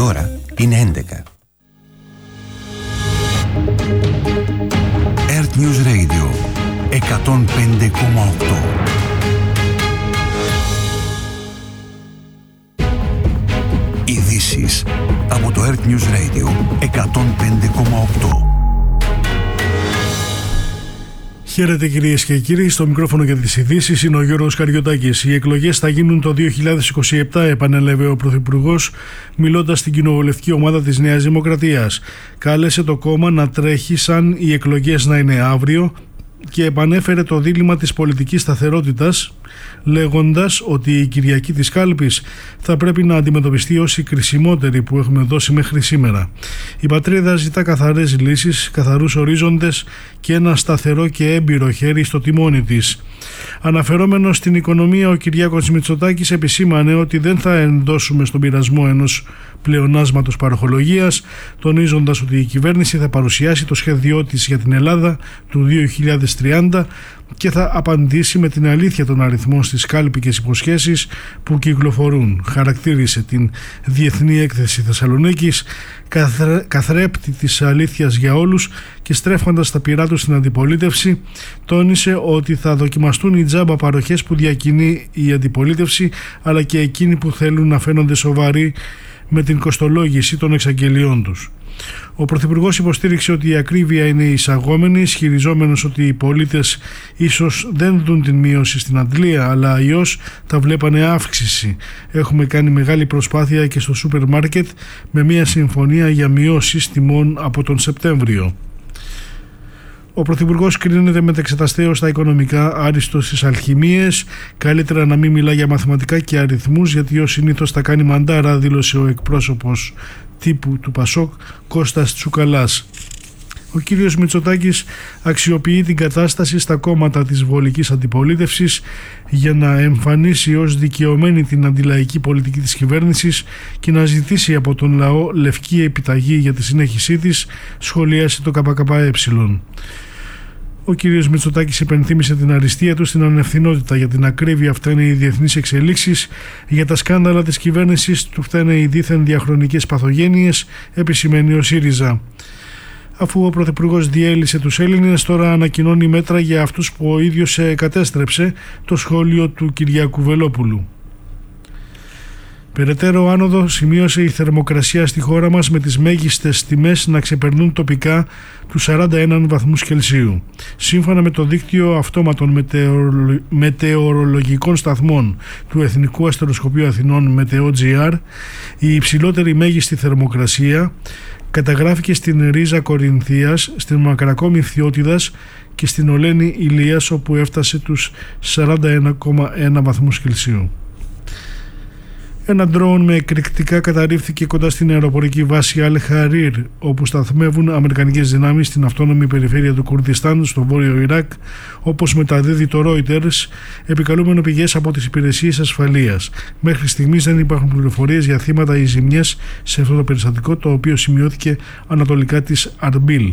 Η ώρα είναι 11. Earth News Radio 105,8. Ειδήσεις από το Earth News Radio 105,8. Χαίρετε κυρίες και κύριοι, στο μικρόφωνο για τις ειδήσεις είναι ο Γιώργος Καριωτάκης. Οι εκλογές θα γίνουν το 2027, επανέλαβε ο Πρωθυπουργός, μιλώντας στην κοινοβουλευτική ομάδα της Νέας Δημοκρατίας. Κάλεσε το κόμμα να τρέχει σαν οι εκλογές να είναι αύριο και επανέφερε το δίλημμα της πολιτικής σταθερότητας, λέγοντας ότι η Κυριακή της Κάλπης θα πρέπει να αντιμετωπιστεί ως η κρισιμότερη που έχουμε δώσει μέχρι σήμερα. Η πατρίδα ζητά καθαρές λύσεις, καθαρούς ορίζοντες και ένα σταθερό και έμπειρο χέρι στο τιμόνι της. Αναφερόμενος στην οικονομία, ο Κυριάκος Μητσοτάκης επισήμανε ότι δεν θα ενδώσουμε στον πειρασμό ενός πλεονάσματος παροχολογίας, τονίζοντας ότι η κυβέρνηση θα παρουσιάσει το σχέδιό της για την Ελλάδα του 2030 και θα απαντήσει με την αλήθεια των αριθμών στις κάλπικες υποσχέσεις που κυκλοφορούν. Χαρακτήρισε την Διεθνή Έκθεση Θεσσαλονίκης καθρέπτη της αλήθειας για όλους και στρέφοντας τα πυρά του στην αντιπολίτευση, τόνισε ότι θα δοκιμαστούν οι τζάμπα παροχές που διακινεί η αντιπολίτευση, αλλά και εκείνοι που θέλουν να φαίνονται σοβαροί με την κοστολόγηση των εξαγγελιών τους. Ο Πρωθυπουργός υποστήριξε ότι η ακρίβεια είναι εισαγόμενη, ισχυριζόμενος ότι οι πολίτες ίσως δεν δουν την μείωση στην αντλία, αλλά αλλιώς τα βλέπανε αύξηση. Έχουμε κάνει μεγάλη προσπάθεια και στο σούπερ μάρκετ με μια συμφωνία για μειώσεις τιμών από τον Σεπτέμβριο. Ο Πρωθυπουργός κρίνεται μετεξεταστέως στα οικονομικά, άριστος στις αλχημίες. Καλύτερα να μην μιλά για μαθηματικά και αριθμούς, γιατί ως συνήθως τα κάνει μαντάρα, δήλωσε ο εκπρόσωπος τύπου του Πασόκ, Κώστας Τσουκαλάς. Ο κύριος Μητσοτάκης αξιοποιεί την κατάσταση στα κόμματα της βολικής αντιπολίτευσης για να εμφανίσει ως δικαιωμένη την αντιλαϊκή πολιτική της κυβέρνησης και να ζητήσει από τον λαό λευκή επιταγή για τη συνέχισή της, σχολίασε το ΚΚΕ. Ο κύριος Μητσοτάκης υπενθύμησε την αριστεία του στην ανευθυνότητα. Για την ακρίβεια φταίνε οι διεθνείς εξελίξεις, για τα σκάνδαλα της κυβέρνησης του φταίνε οι δίθεν διαχρονικές παθογένειες, επισημαίνει ο ΣΥΡΙΖΑ. Αφού ο Πρωθυπουργός διέλυσε τους Έλληνες, τώρα ανακοινώνει μέτρα για αυτούς που ο ίδιος κατέστρεψε, το σχόλιο του Κυριάκου Βελόπουλου. Περαιτέρω άνοδο σημείωσε η θερμοκρασία στη χώρα μας, με τις μέγιστες τιμές να ξεπερνούν τοπικά τους 41 βαθμούς Κελσίου. Σύμφωνα με το δίκτυο αυτόματων μετεωρολογικών σταθμών του Εθνικού Αστεροσκοπείου Αθηνών Meteo.gr, η υψηλότερη μέγιστη θερμοκρασία καταγράφηκε στην Ρίζα Κορινθίας, στην Μακρακόμη Φθιώτιδας και στην Ολένη Ηλίας, όπου έφτασε τους 41,1 βαθμούς Κελσίου. Ένα ντρόουν με εκρηκτικά καταρρίφθηκε κοντά στην αεροπορική βάση Αλ-Χαρίρ, όπου σταθμεύουν αμερικανικές δυνάμεις στην αυτόνομη περιφέρεια του Κουρδιστάν στο βόρειο Ιράκ, όπως μεταδίδει το Reuters, επικαλούμενο πηγές από τις υπηρεσίες ασφαλείας. Μέχρι στιγμής δεν υπάρχουν πληροφορίες για θύματα ή ζημιές σε αυτό το περιστατικό, το οποίο σημειώθηκε ανατολικά της Αρμπίλ.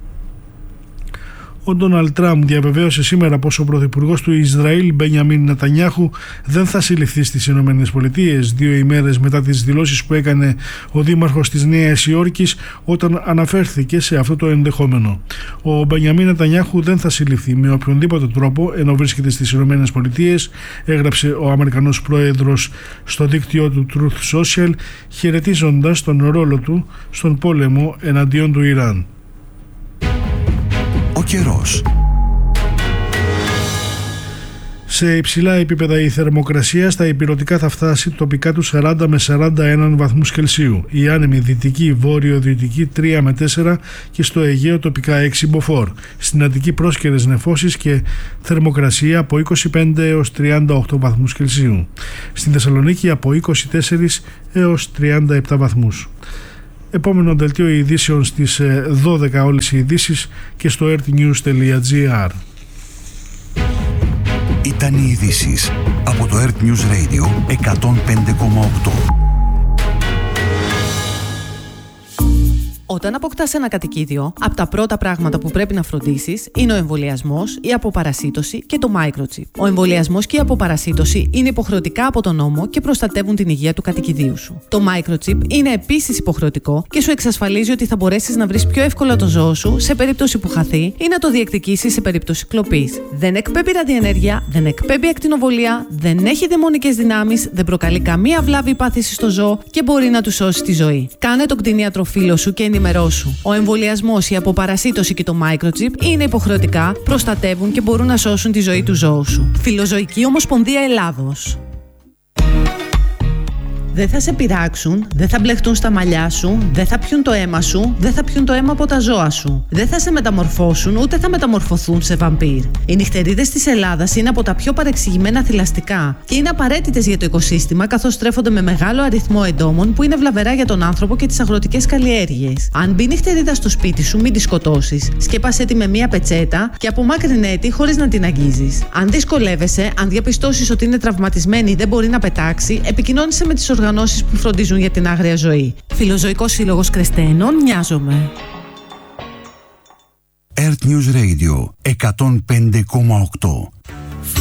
Ο Ντόναλντ Τραμπ διαβεβαίωσε σήμερα πως ο πρωθυπουργός του Ισραήλ, Μπενιαμίν Νετανιάχου, δεν θα συλληφθεί στις ΗΠΑ, 2 ημέρες μετά τις δηλώσεις που έκανε ο δήμαρχος της Νέας Υόρκης όταν αναφέρθηκε σε αυτό το ενδεχόμενο. Ο Μπενιαμίν Νετανιάχου δεν θα συλληφθεί με οποιονδήποτε τρόπο ενώ βρίσκεται στις ΗΠΑ, έγραψε ο Αμερικανός πρόεδρος στο δίκτυο του Truth Social, χαιρετίζοντας τον ρόλο του στον πόλεμο εναντίον του Ιράν. Ο καιρός. Σε υψηλά επίπεδα η θερμοκρασία στα ηπειρωτικά θα φτάσει τοπικά του 40 με 41 βαθμούς Κελσίου. Η άνεμη δυτική βόρειο-δυτική 3 με 4 και στο Αιγαίο τοπικά 6 μποφόρ. Στην Αττική πρόσκαιρες νεφώσεις και θερμοκρασία από 25 έως 38 βαθμούς Κελσίου. Στην Θεσσαλονίκη από 24 έως 37 βαθμούς. Επόμενο δελτίο ειδήσεων στις 12 όλες οι ειδήσεις και στο earthnews.gr. Ήταν οι ειδήσεις από το Earth News Radio 105,8. Όταν αποκτάς ένα κατοικίδιο, από τα πρώτα πράγματα που πρέπει να φροντίσεις είναι ο εμβολιασμός, η αποπαρασίτωση και το microchip. Ο εμβολιασμός και η αποπαρασίτωση είναι υποχρεωτικά από τον νόμο και προστατεύουν την υγεία του κατοικιδίου σου. Το microchip είναι επίσης υποχρεωτικό και σου εξασφαλίζει ότι θα μπορέσεις να βρεις πιο εύκολα το ζώο σου σε περίπτωση που χαθεί ή να το διεκδικήσεις σε περίπτωση κλοπής. Δεν εκπέμπει ραδιενέργεια, δεν εκπέμπει ακτινοβολία, δεν έχει δαιμονικές δυνάμεις, δεν προκαλεί καμία βλάβη ή πάθηση στο ζώο και μπορεί να του σώσει τη ζωή. Κάνε τον κτηνίατρο φίλο σου και ενημερώσου. Ο εμβολιασμός, η αποπαρασίτωση και το microchip είναι υποχρεωτικά, προστατεύουν και μπορούν να σώσουν τη ζωή του ζώου σου. Φιλοζωική Ομοσπονδία Ελλάδος. Δεν θα σε πειράξουν, δεν θα μπλεχτούν στα μαλλιά σου, δεν θα πιούν το αίμα σου, δεν θα πιούν το αίμα από τα ζώα σου. Δεν θα σε μεταμορφώσουν, ούτε θα μεταμορφωθούν σε βαμπύρ. Οι νυχτερίδες της Ελλάδας είναι από τα πιο παρεξηγημένα θηλαστικά και είναι απαραίτητες για το οικοσύστημα, καθώς στρέφονται με μεγάλο αριθμό εντόμων που είναι βλαβερά για τον άνθρωπο και τις αγροτικές καλλιέργειες. Αν μπει νυχτερίδα στο σπίτι σου, μην τη σκοτώσεις. Σκέπασέ τη με μία πετσέτα και απομάκρυνέ τη χωρίς να την αγγίζεις. Αν δυσκολεύεσαι, αν διαπιστώσεις ότι είναι τραυματισμένη ή δεν μπορεί να πετάξει, επικοινώνησε με τις οργανώσεις που φροντίζουν για την άγρια ζωή. Φιλοζωικός Σύλλογος Κρεστένων, Μοιάζομαι. Earth News Radio 105,8.